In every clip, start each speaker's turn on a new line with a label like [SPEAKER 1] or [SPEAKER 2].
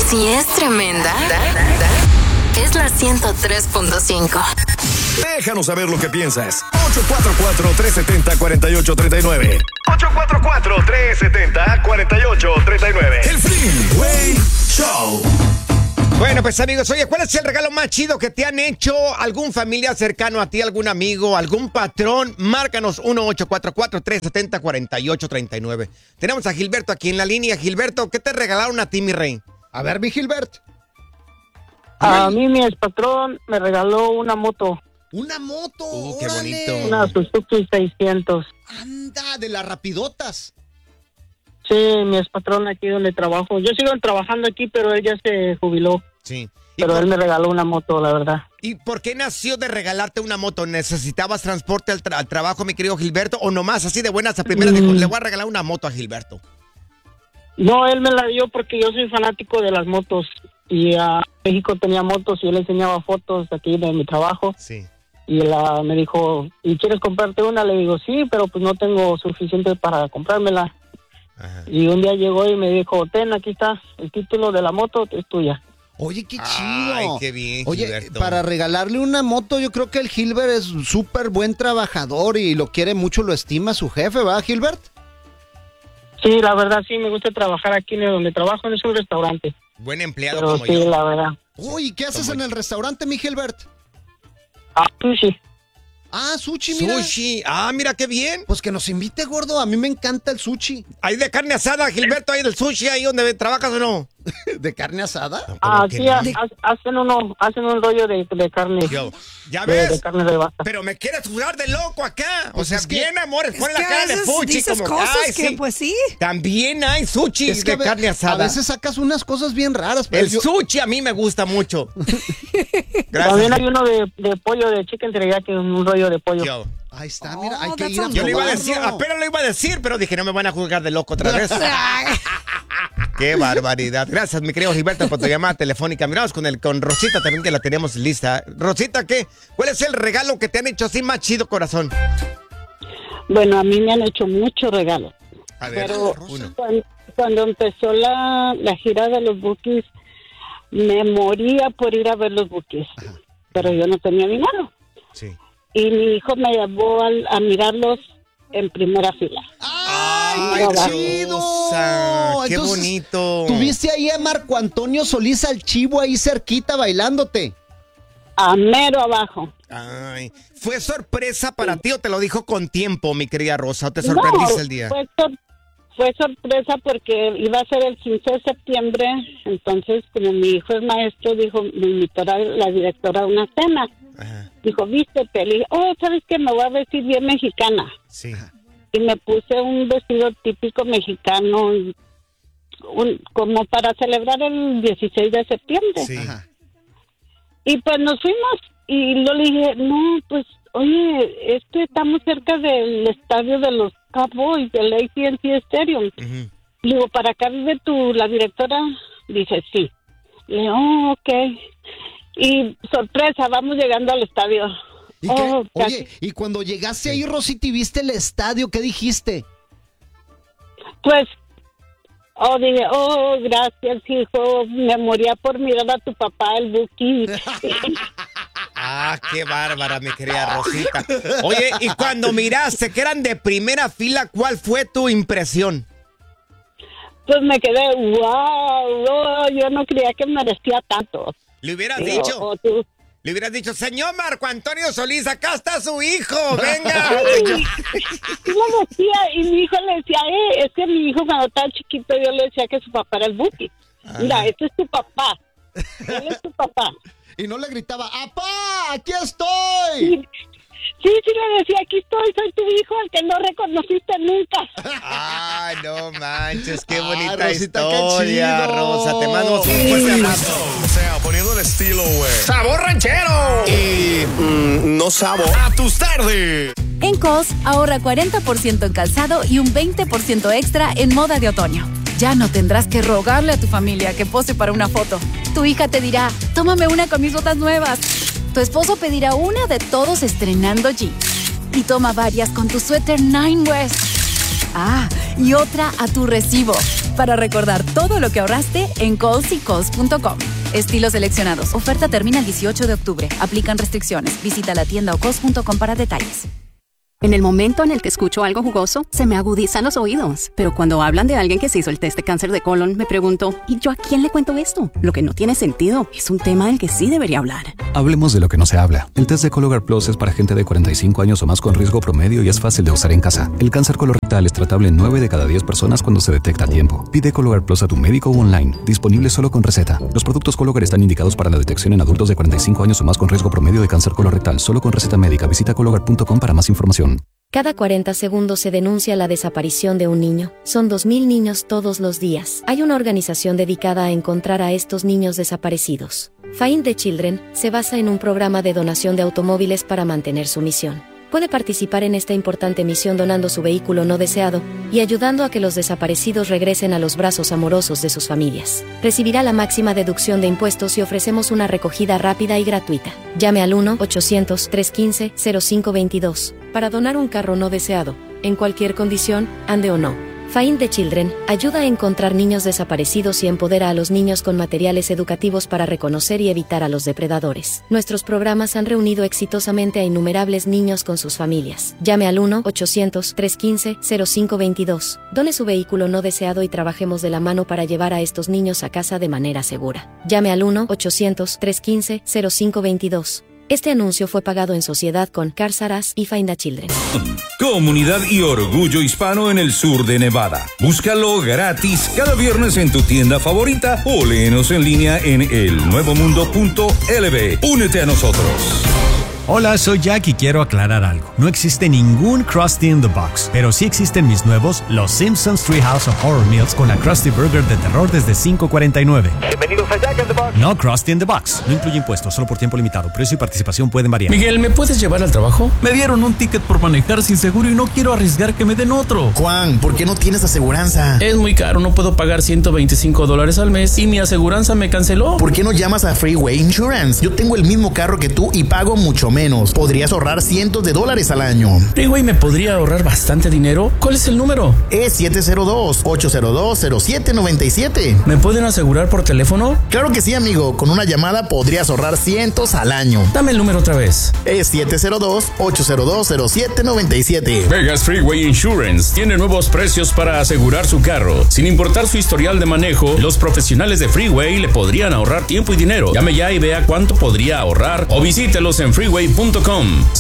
[SPEAKER 1] Si es tremenda, es la 103.5.
[SPEAKER 2] Déjanos saber lo que piensas. 844-370-4839. 844-370-4839. El Freeway Show.
[SPEAKER 3] Bueno, pues amigos, oye, ¿cuál es el regalo más chido que te han hecho algún familiar cercano a ti, algún amigo, algún patrón? Márcanos 1-844-370-4839. Tenemos a Gilberto aquí en la línea. Gilberto, ¿qué te regalaron a ti, mi rey?
[SPEAKER 4] A ver, mi Gilbert.
[SPEAKER 5] A mí mi expatrón me regaló una moto.
[SPEAKER 4] ¡Una moto!
[SPEAKER 3] Qué
[SPEAKER 4] ¡Órale!
[SPEAKER 3] bonito.
[SPEAKER 5] Una Suzuki 600.
[SPEAKER 4] ¡Anda, de las rapidotas!
[SPEAKER 5] Sí, mi expatrón aquí donde trabajo. Yo sigo trabajando aquí, pero él ya se jubiló.
[SPEAKER 3] Sí.
[SPEAKER 5] Pero él me regaló una moto, la verdad.
[SPEAKER 3] ¿Y por qué nació de regalarte una moto? ¿Necesitabas transporte al trabajo, mi querido Gilberto? ¿O nomás así de buenas a primeras dijo, le voy a regalar una moto a Gilberto?
[SPEAKER 5] No, él me la dio porque yo soy fanático de las motos. Y a México tenía motos y él enseñaba fotos aquí de mi trabajo.
[SPEAKER 3] Sí.
[SPEAKER 5] Y me dijo, ¿y quieres comprarte una? Le digo, sí, pero pues no tengo suficiente para comprármela.
[SPEAKER 3] Ajá.
[SPEAKER 5] Y un día llegó y me dijo, ten, aquí está, el título de la moto es tuya.
[SPEAKER 4] Oye, qué chido.
[SPEAKER 3] Ay, qué bien,
[SPEAKER 4] Oye,
[SPEAKER 3] Gilberto.
[SPEAKER 4] para regalarle una moto, yo creo que el Gilbert es súper buen trabajador y lo quiere mucho, lo estima su jefe, ¿va, Gilbert?
[SPEAKER 5] Sí, la verdad sí, me gusta trabajar aquí en donde trabajo, es un restaurante.
[SPEAKER 3] Buen empleado
[SPEAKER 5] Pero
[SPEAKER 3] como
[SPEAKER 5] sí,
[SPEAKER 3] yo.
[SPEAKER 5] la verdad.
[SPEAKER 4] Uy, ¿qué haces en el restaurante, mi Gilbert?
[SPEAKER 5] Sushi.
[SPEAKER 4] Ah, sushi, mira.
[SPEAKER 3] Sushi. Ah, mira qué bien.
[SPEAKER 4] Pues que nos invite, gordo. A mí me encanta el sushi.
[SPEAKER 3] ¿Hay de carne asada, Gilberto, ahí del sushi, ahí donde trabajas o no?
[SPEAKER 4] ¿De carne asada?
[SPEAKER 5] Sí, hacen un rollo de carne.
[SPEAKER 3] Yo, ¿ya
[SPEAKER 5] de
[SPEAKER 3] ves?
[SPEAKER 5] carne de vaca.
[SPEAKER 3] Pero me quieres jugar de loco acá.
[SPEAKER 4] Pues
[SPEAKER 3] o sea,
[SPEAKER 4] es que-
[SPEAKER 3] bien, amores, pon la
[SPEAKER 6] que
[SPEAKER 3] cara
[SPEAKER 6] a
[SPEAKER 3] de
[SPEAKER 6] veces
[SPEAKER 3] fuchi.
[SPEAKER 6] dices
[SPEAKER 3] Como,
[SPEAKER 6] cosas
[SPEAKER 3] ay,
[SPEAKER 6] que,
[SPEAKER 3] sí.
[SPEAKER 6] pues sí.
[SPEAKER 3] También hay sushi
[SPEAKER 4] Es que
[SPEAKER 3] de carne
[SPEAKER 4] a
[SPEAKER 3] asada.
[SPEAKER 4] veces sacas unas cosas bien raras. Pero
[SPEAKER 3] El sushi a mí me gusta mucho. Gracias.
[SPEAKER 5] También hay uno de pollo, de chicken teriyaki, un rollo de pollo.
[SPEAKER 3] Yo.
[SPEAKER 4] Ahí está, mira,
[SPEAKER 6] Oh,
[SPEAKER 4] hay que
[SPEAKER 6] that
[SPEAKER 4] ir a
[SPEAKER 6] sounds
[SPEAKER 3] Yo le iba a
[SPEAKER 4] probarlo.
[SPEAKER 3] decir, apenas lo iba a decir, pero dije, no me van a juzgar de loco otra vez. Qué barbaridad. Gracias, mi querido Gilberto, por tu llamada telefónica. Miramos con Rosita también, que la tenemos lista. Rosita, ¿cuál es el regalo que te han hecho así más chido, corazón?
[SPEAKER 7] Bueno, a mí me han hecho muchos regalos.
[SPEAKER 3] A ver,
[SPEAKER 7] Pero
[SPEAKER 3] uno.
[SPEAKER 7] cuando empezó la gira de los Bukis, me moría por ir a ver los Bukis. Pero yo no tenía dinero.
[SPEAKER 3] Sí.
[SPEAKER 7] Y mi hijo me llevó a mirarlos en primera fila.
[SPEAKER 4] ¡Ay,
[SPEAKER 7] Ay,
[SPEAKER 4] qué chido!
[SPEAKER 3] Qué
[SPEAKER 4] Entonces,
[SPEAKER 3] bonito.
[SPEAKER 4] Tuviste ahí a Marco Antonio Solís al Chivo ahí cerquita bailándote.
[SPEAKER 7] A mero abajo.
[SPEAKER 3] Ay, ¿fue sorpresa para ti o te lo dijo con tiempo, mi querida Rosa? ¿O te sorprendiste el día?
[SPEAKER 7] Fue sorpresa porque iba a ser el 15 de septiembre. Entonces, como mi hijo es maestro, dijo, me invitó a la directora a una cena.
[SPEAKER 3] Ajá,
[SPEAKER 7] Dijo, vístete. Le dije, ¿sabes qué? Me voy a vestir bien mexicana.
[SPEAKER 3] sí.
[SPEAKER 7] Y me puse un vestido típico mexicano, como para celebrar el 16 de septiembre.
[SPEAKER 3] Sí.
[SPEAKER 4] Ajá.
[SPEAKER 7] Y pues nos fuimos. Y yo le dije, no, pues, oye, estamos cerca del estadio de los Cowboys, del AT&T Stadium.
[SPEAKER 3] Ujú.
[SPEAKER 7] Le digo, ¿para acá vive la directora? Dice, sí. Le digo, ok. Y sorpresa, vamos llegando al estadio.
[SPEAKER 4] ¿Y qué?
[SPEAKER 7] Casi.
[SPEAKER 4] Oye, y cuando llegaste ahí, Rosita, y viste el estadio, ¿qué dijiste?
[SPEAKER 7] Pues, dije, gracias, hijo. Me moría por mirar a tu papá, el Buki.
[SPEAKER 3] Ah, qué bárbara, mi querida Rosita. Oye, y cuando miraste que eran de primera fila, ¿cuál fue tu impresión?
[SPEAKER 7] Pues me quedé, wow, yo no creía que merecía tanto.
[SPEAKER 3] Le hubieras
[SPEAKER 7] Digo,
[SPEAKER 3] dicho,
[SPEAKER 7] tú.
[SPEAKER 3] le hubieras dicho, señor Marco Antonio Solís, acá está su hijo, venga.
[SPEAKER 7] Sí lo decía, y mi hijo le decía, es que mi hijo cuando estaba chiquito yo le decía que su papá era el Buki. Mira, este es tu papá. Él es tu papá.
[SPEAKER 4] Y no le gritaba, ¡apá, aquí estoy!
[SPEAKER 7] Sí, le decía, aquí estoy, soy tu hijo, el que no reconociste nunca.
[SPEAKER 3] Ay, no manches, qué
[SPEAKER 4] Ay,
[SPEAKER 3] bonita
[SPEAKER 4] Rosita, qué
[SPEAKER 3] historia,
[SPEAKER 4] chido.
[SPEAKER 3] Rosa. Te mando un fuerte abrazo.
[SPEAKER 2] O sea, poniendo el estilo, güey.
[SPEAKER 3] ¡Sabor ranchero!
[SPEAKER 2] Y no sabo. A tus tardes.
[SPEAKER 8] En Kohl's, ahorra 40% en calzado y un 20% extra en moda de otoño. Ya no tendrás que rogarle a tu familia que pose para una foto. Tu hija te dirá, tómame una con mis botas nuevas. Tu esposo pedirá una de todos estrenando jeans. Y toma varias con tu suéter Nine West. Y otra a tu recibo. para recordar todo lo que ahorraste en Coles.com. Estilos seleccionados. Oferta termina el 18 de octubre. Aplican restricciones. Visita la tienda o Coles.com para detalles.
[SPEAKER 6] En el momento en el que escucho algo jugoso, se me agudizan los oídos. Pero cuando hablan de alguien que se hizo el test de cáncer de colon, me pregunto, ¿y yo a quién le cuento esto? Lo que no tiene sentido. Es un tema del que sí debería hablar.
[SPEAKER 9] Hablemos de lo que no se habla. El test de Cologuard Plus es para gente de 45 años o más con riesgo promedio y es fácil de usar en casa. El cáncer colorectal es tratable en 9 de cada 10 personas cuando se detecta a tiempo. Pide Cologuard Plus a tu médico o online. Disponible solo con receta. Los productos Cologuard están indicados para la detección en adultos de 45 años o más con riesgo promedio de cáncer colorectal. Solo con receta médica. Visita Cologuard.com para más información.
[SPEAKER 10] Cada 40 segundos se denuncia la desaparición de un niño. Son 2.000 niños todos los días. Hay una organización dedicada a encontrar a estos niños desaparecidos. Find the Children se basa en un programa de donación de automóviles para mantener su misión. Puede participar en esta importante misión donando su vehículo no deseado y ayudando a que los desaparecidos regresen a los brazos amorosos de sus familias. Recibirá la máxima deducción de impuestos y ofrecemos una recogida rápida y gratuita. Llame al 1-800-315-0522 para donar un carro no deseado, en cualquier condición, ande o no. Find the Children ayuda a encontrar niños desaparecidos y empodera a los niños con materiales educativos para reconocer y evitar a los depredadores. Nuestros programas han reunido exitosamente a innumerables niños con sus familias. Llame al 1-800-315-0522. Done su vehículo no deseado y trabajemos de la mano para llevar a estos niños a casa de manera segura. Llame al 1-800-315-0522. Este anuncio fue pagado en sociedad con Cars R Us y Find the Children.
[SPEAKER 11] Comunidad y orgullo hispano en el sur de Nevada. Búscalo gratis cada viernes en tu tienda favorita o léenos en línea en elnuevomundo.lv. Únete a nosotros.
[SPEAKER 12] Hola, soy Jack y quiero aclarar algo. No existe ningún Krusty in the Box, pero sí existen mis nuevos Los Simpsons Treehouse of Horror Meals con la Krusty Burger de terror desde $5.49.
[SPEAKER 13] Bienvenidos a Jack in the Box.
[SPEAKER 12] No Krusty in the Box. No incluye impuestos, solo por tiempo limitado. Precio y participación pueden variar.
[SPEAKER 14] Miguel, ¿me puedes llevar al trabajo? Me dieron un ticket por manejar sin seguro y no quiero arriesgar que me den otro.
[SPEAKER 15] Juan, ¿por qué no tienes aseguranza?
[SPEAKER 14] Es muy caro, no puedo pagar $125 al mes y mi aseguranza me canceló.
[SPEAKER 15] ¿Por qué no llamas a Freeway Insurance? Yo tengo el mismo carro que tú y pago mucho menos. Podrías ahorrar cientos de dólares al año.
[SPEAKER 14] Freeway me podría ahorrar bastante dinero. ¿Cuál es el número?
[SPEAKER 15] Es 702-802-0797.
[SPEAKER 14] ¿Me pueden asegurar por teléfono?
[SPEAKER 15] Claro que sí, amigo. Con una llamada podrías ahorrar cientos al año.
[SPEAKER 14] Dame el número otra vez.
[SPEAKER 15] Es 702-802-0797.
[SPEAKER 11] Vegas Freeway Insurance tiene nuevos precios para asegurar su carro. Sin importar su historial de manejo, los profesionales de Freeway le podrían ahorrar tiempo y dinero. Llame ya y vea cuánto podría ahorrar o visítelos en freeway.com.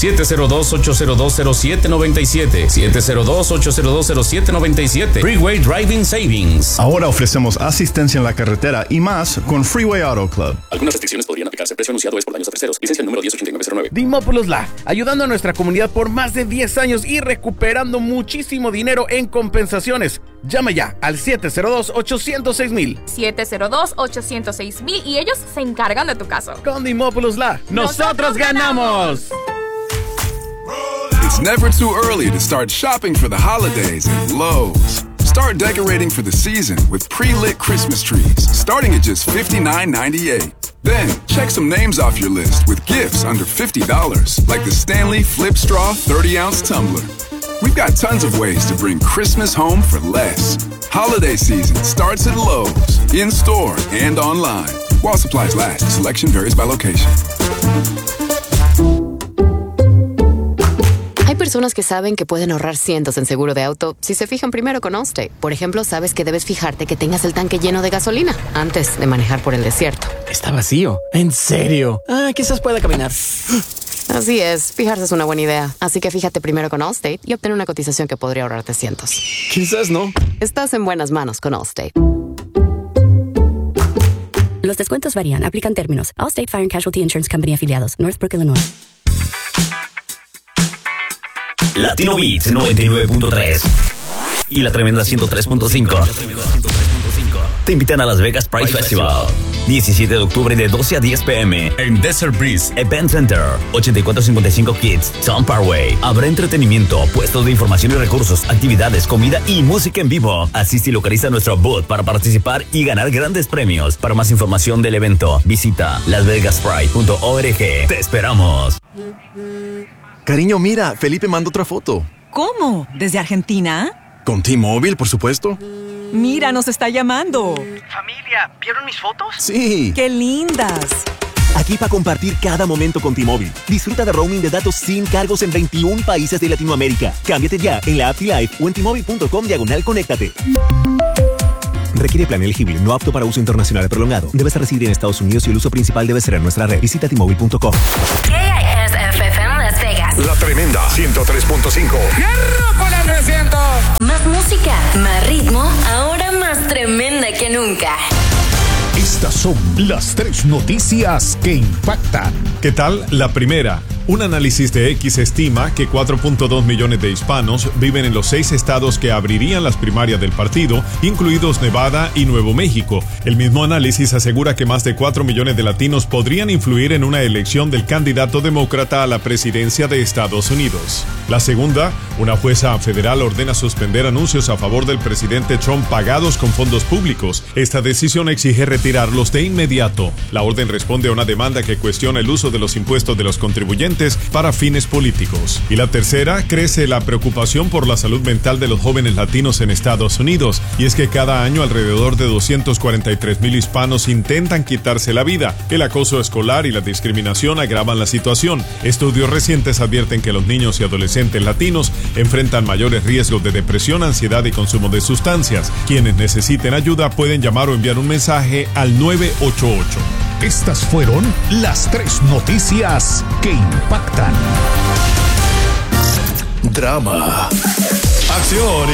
[SPEAKER 11] 702-802-0797. 702-802-0797. Freeway Driving Savings.
[SPEAKER 16] Ahora ofrecemos asistencia en la carretera y más con Freeway Auto Club.
[SPEAKER 17] Algunas restricciones podrían aplicarse. Precio anunciado es por daños a terceros. Licencia número 108909.
[SPEAKER 18] Dimópolis LA, ayudando a nuestra comunidad por más de 10 años y recuperando muchísimo dinero en compensaciones. Llama ya al 702-806,000.
[SPEAKER 19] 702-806,000 y ellos se encargan de tu caso.
[SPEAKER 18] Con Dimópolis LA, nosotros ganamos.
[SPEAKER 20] It's never too early to start shopping for the holidays at Lowe's. Start decorating for the season with pre-lit Christmas trees, starting at just $59.98. Then, check some names off your list with gifts under $50, like the Stanley Flip Straw 30-ounce tumbler. We've got tons of ways to bring Christmas home for less. Holiday season starts at Lowe's, in-store and online. While supplies last, selection varies by location.
[SPEAKER 21] Hay personas que saben que pueden ahorrar cientos en seguro de auto si se fijan primero con Allstate. Por ejemplo, sabes que debes fijarte que tengas el tanque lleno de gasolina antes de manejar por el desierto.
[SPEAKER 14] Está vacío. ¿En serio? Quizás pueda caminar.
[SPEAKER 21] Así es, fijarse es una buena idea. Así que fíjate primero con Allstate y obtén una cotización que podría ahorrarte cientos.
[SPEAKER 14] Quizás no.
[SPEAKER 21] Estás en buenas manos con Allstate.
[SPEAKER 6] Los descuentos varían. Aplican términos. Allstate Fire and Casualty Insurance Company afiliados. Northbrook, Illinois.
[SPEAKER 22] Latino Beats 99.3 y la tremenda 103.5 te invitan a Las Vegas Pride Festival 17 de octubre de 12 a 10 p.m. en Desert Breeze Event Center 8455 Kids Town Parkway. Habrá entretenimiento, puestos de información y recursos, actividades, comida y música en vivo. Asiste y localiza nuestro booth para participar y ganar grandes premios. Para más información del evento, visita lasvegaspride.org. Te esperamos.
[SPEAKER 23] Cariño, mira, Felipe mandó otra foto.
[SPEAKER 24] ¿Cómo? ¿Desde Argentina?
[SPEAKER 23] Con T-Mobile, por supuesto.
[SPEAKER 1] Mira, nos está llamando.
[SPEAKER 5] Familia, ¿vieron mis fotos?
[SPEAKER 23] Sí.
[SPEAKER 1] ¡Qué lindas!
[SPEAKER 23] Aquí para compartir cada momento con T-Mobile. Disfruta de roaming de datos sin cargos en 21 países de Latinoamérica. Cámbiate ya en la app T-Life o en T-Mobile.com/conéctate. Requiere plan elegible, no apto para uso internacional prolongado. Debes residir en Estados Unidos y el uso principal debe ser en nuestra red. Visita T-Mobile.com.
[SPEAKER 13] KISFM Las Vegas.
[SPEAKER 2] La Tremenda 103.5.
[SPEAKER 13] ¡Con el 300! Más música, más ritmo, ahora más tremenda que nunca.
[SPEAKER 24] Estas son las 3 noticias que impactan.
[SPEAKER 25] ¿Qué tal? La primera. Un análisis de X estima que 4.2 millones de hispanos viven en los 6 estados que abrirían las primarias del partido, incluidos Nevada y Nuevo México. El mismo análisis asegura que más de 4 millones de latinos podrían influir en una elección del candidato demócrata a la presidencia de Estados Unidos. La segunda, una jueza federal ordena suspender anuncios a favor del presidente Trump pagados con fondos públicos. Esta decisión exige retirarlos de inmediato. La orden responde a una demanda que cuestiona el uso de los impuestos de los contribuyentes para fines políticos. Y la tercera, crece la preocupación por la salud mental de los jóvenes latinos en Estados Unidos, y es que cada año alrededor de 243,000 hispanos intentan quitarse la vida. El acoso escolar y la discriminación agravan la situación. Estudios recientes advierten que los niños y adolescentes latinos enfrentan mayores riesgos de depresión, ansiedad y consumo de sustancias. Quienes necesiten ayuda pueden llamar o enviar un mensaje al 988.
[SPEAKER 24] Estas fueron las 3 noticias que impactan.
[SPEAKER 2] Drama, acción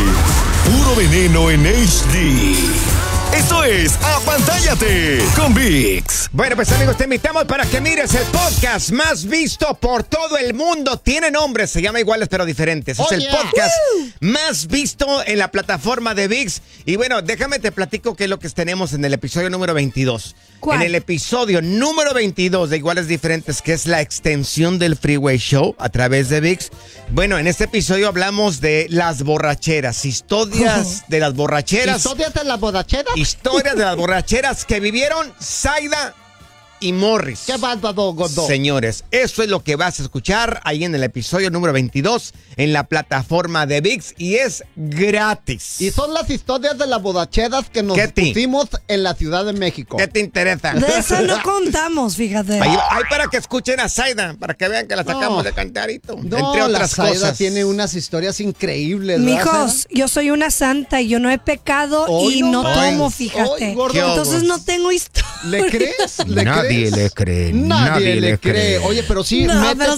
[SPEAKER 2] y puro veneno en HD. Esto es Apantállate con VIX.
[SPEAKER 3] Bueno, pues amigos, te invitamos para que mires el podcast más visto por todo el mundo. Tiene nombre, se llama Iguales pero Diferentes. Es el podcast más visto en la plataforma de VIX. Y bueno, déjame te platico qué es lo que tenemos en el episodio número 22.
[SPEAKER 26] ¿Cuál?
[SPEAKER 3] En el episodio número 22 de Iguales Diferentes, que es la extensión del Freeway Show a través de VIX. Bueno, en este episodio hablamos de las borracheras, historias de las borracheras.
[SPEAKER 4] ¿Historias de las borracheras?
[SPEAKER 3] Historias de las borracheras que vivieron Zaida y Morris.
[SPEAKER 4] ¡Qué bárbaro, Gordo!
[SPEAKER 3] Señores, eso es lo que vas a escuchar ahí en el episodio número 22 en la plataforma de VIX y es gratis.
[SPEAKER 4] Y son las historias de las borracheras que nos pusimos en la Ciudad de México.
[SPEAKER 3] ¿Qué te interesa?
[SPEAKER 26] De eso no contamos, fíjate.
[SPEAKER 3] Ahí para que escuchen a Zaida, para que vean que la sacamos de cantarito.
[SPEAKER 4] No,
[SPEAKER 3] entre otras
[SPEAKER 4] la Zaida
[SPEAKER 3] cosas.
[SPEAKER 4] tiene unas historias increíbles.
[SPEAKER 26] Mijos, yo soy una santa y yo no he pecado y no tomo, fíjate. Entonces no tengo historia.
[SPEAKER 4] ¿Le crees?
[SPEAKER 3] Nadie le cree.
[SPEAKER 4] Nadie le cree. Oye, pero sí,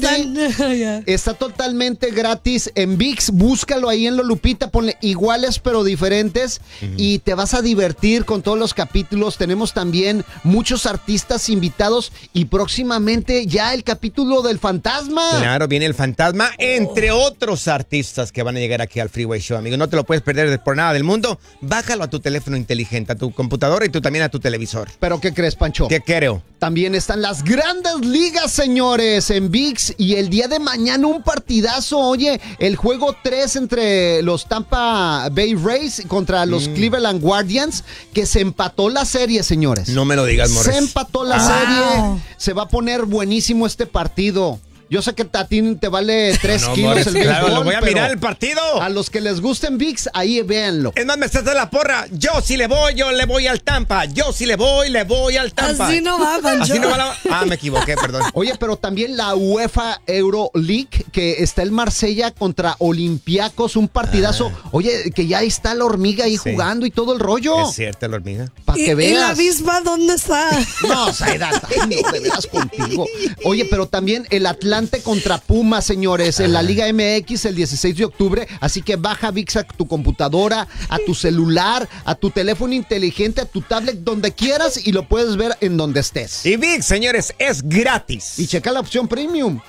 [SPEAKER 4] métete. Está totalmente gratis en VIX. Búscalo ahí en Lolupita. Ponle Iguales pero Diferentes y te vas a divertir con todos los capítulos. Tenemos también muchos artistas invitados y próximamente ya el capítulo del fantasma.
[SPEAKER 3] Claro, viene el fantasma, entre otros artistas que van a llegar aquí al Freeway Show, amigo. No te lo puedes perder por nada del mundo. Bájalo a tu teléfono inteligente, a tu computadora y tú también a tu televisor.
[SPEAKER 4] ¿Pero qué crees, Pancho?
[SPEAKER 3] ¿Qué creo?
[SPEAKER 4] También están las grandes ligas, señores, en VIX. Y el día de mañana un partidazo. Oye, el juego 3 entre los Tampa Bay Rays contra los Cleveland Guardians, que se empató la serie, señores.
[SPEAKER 3] No me lo digas, Morris.
[SPEAKER 4] Se empató la serie. Se va a poner buenísimo este partido. Yo sé que a ti te vale 3 kilos
[SPEAKER 3] Morris,
[SPEAKER 4] el béisbol,
[SPEAKER 3] claro, lo voy a mirar el partido.
[SPEAKER 4] A los que les gusten VIX, ahí véanlo.
[SPEAKER 3] Es más, me estás de la porra. Yo le voy al Tampa. Yo sí le voy al Tampa.
[SPEAKER 26] Así no va, Pancho.
[SPEAKER 3] Así no va me equivoqué, perdón.
[SPEAKER 4] Oye, pero también la UEFA Euro League, que está el Marsella contra Olympiacos, un partidazo. Oye, que ya está la hormiga ahí jugando y todo el rollo.
[SPEAKER 3] Es cierto, la hormiga.
[SPEAKER 4] Para que veas.
[SPEAKER 26] ¿Y la avispa dónde está?
[SPEAKER 4] No, Zaida, no te veas contigo. Oye, pero también el Atlante contra Pumas, señores, en la Liga MX el 16 de octubre, así que baja VIX a tu computadora, a tu celular, a tu teléfono inteligente, a tu tablet, donde quieras y lo puedes ver en donde estés.
[SPEAKER 3] Y VIX, señores, es gratis.
[SPEAKER 4] Y checa la opción premium.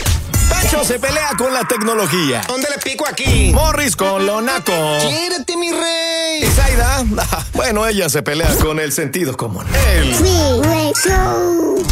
[SPEAKER 2] Pancho se pelea con la tecnología.
[SPEAKER 3] ¿Dónde le pico aquí?
[SPEAKER 2] Morris con lo naco.
[SPEAKER 4] ¡Quiérete, mi rey!
[SPEAKER 2] Y Zaida, bueno, ella se pelea con el sentido común. El
[SPEAKER 13] Freeway Show.